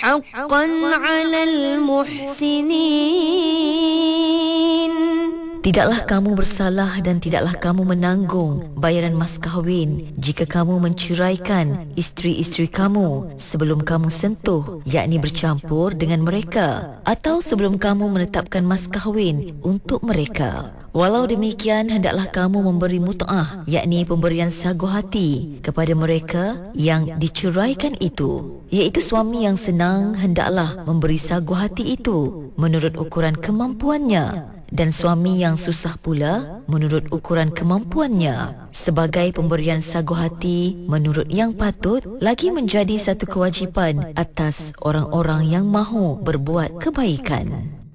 حقا على المحسنين. Tidaklah kamu bersalah dan tidaklah kamu menanggung bayaran mas kahwin jika kamu menceraikan isteri-isteri kamu sebelum kamu sentuh, yakni bercampur dengan mereka, atau sebelum kamu menetapkan mas kahwin untuk mereka. Walau demikian, hendaklah kamu memberi mut'ah, yakni pemberian sagu hati kepada mereka yang diceraikan itu, iaitu suami yang senang hendaklah memberi sagu hati itu menurut ukuran kemampuannya, dan suami yang susah pula menurut ukuran kemampuannya. Sebagai pemberian sagu hati menurut yang patut lagi menjadi satu kewajipan atas orang-orang yang mahu berbuat kebaikan.